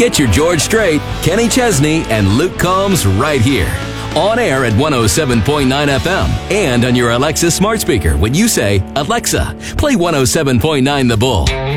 Get your George Strait, Kenny Chesney, and Luke Combs right here. On air at 107.9 FM and on your Alexa smart speaker when you say, Alexa, play 107.9 The Bull.